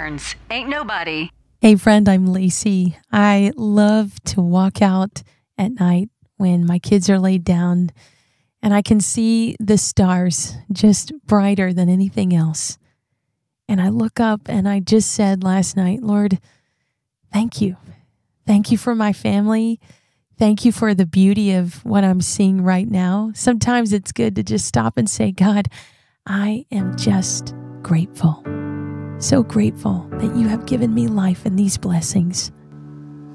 Burns. Ain't nobody. Hey friend, I'm Lacey. I love to walk out at night when my kids are laid down and I can see the stars just brighter than anything else. And I look up and I just said last night, Lord, thank you. Thank you for my family. Thank you for the beauty of what I'm seeing right now. Sometimes it's good to just stop and say, God, I am just grateful. So grateful that you have given me life and these blessings.